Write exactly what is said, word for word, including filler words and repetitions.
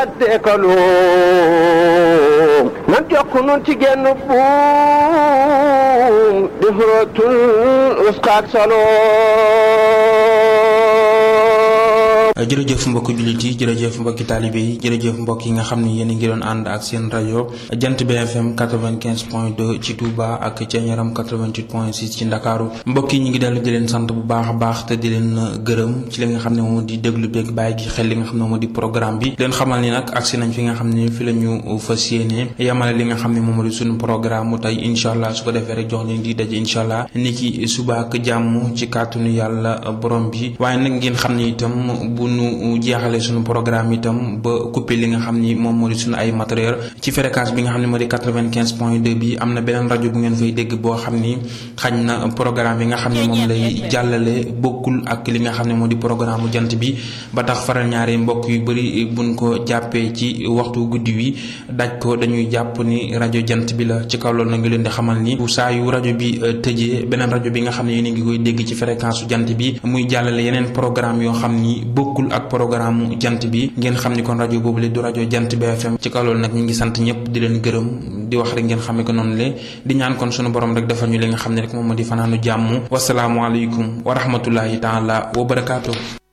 dekalu nan jokk nun ci genn buum di xuratul usqaak salo. jërëjëf mbokki jullit yi jërëjëf mbokki taalibe yi jërëjëf mbokk yi nga xam ni yéen a ngi doon ànd ak seen rajo Jant B F M quatre-vingt-quinze point deux ci Touba ak ca Ñaram quatre-vingt-huit point six ci Ndakaaru. mbokk yi ñu ngi dellu di leen sant bu baax a baax te di leen gërëm ci li nga xam ne moo di déglu beeg bàyyi gi xel li nga xam ne moo di programme bi leen xamal ni nag agsi nañ fi nga xam ne fi la ñu fas yéene yamale li nga xam ne moom moo di suñu programme mu tey incha allah su ko defee rek jox leen di daje incha allah ni ki suba ak jàmm ci kàttanu yàlla borom bi. waaye nag ngeen xam ne itam bu nu jeexale suñu programme itam ba coupé li nga xam ni moom moo di suñu ay matériel ci fréquence bi nga xam ne moo di quatre-vingt-quinze point deux bi am na beneen rajo bu ngeen fay dégg boo xam ni xañ na programme yi nga xam ne moom lay jàllale bokkul ak li nga xam ne moo di programme jant bi ba tax faral ñaari mbokk yu bëri buñ ko jàppee ci waxtu guddi wi daj ko dañuy jàpp ni rajo jant bi la. ci kaw loolu na ngi leen di xamal ni bu saa yu rajo bi tëjee beneen rajo bi nga xam ne yéen a ngi koy dégg ci fréquence jant bi muy jàllale yeneen programme yoo xam ni bokkul ak programme jant bi ngeen xam ni kon rajo boobu le du rajo Jant B F M. ci kaw loolu nag ñu ngi sant ñëpp di leen gërëm di wax rek ngeen xamee ko noonu le di ñaan kon sunu borom rek defal ñu li nga xam ne rek moom moo di fanaanu jàmm. wasalaamualeykum wa rahmatullahi taala wa barakaatu.